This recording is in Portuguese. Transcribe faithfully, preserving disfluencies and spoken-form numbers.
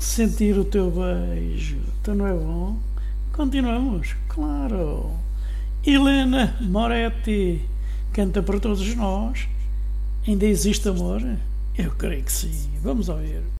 sentir o teu beijo. Então não é bom? Continuamos, claro. Helena Moretti canta para todos nós. Ainda existe amor? Eu creio que sim. Vamos ouvir.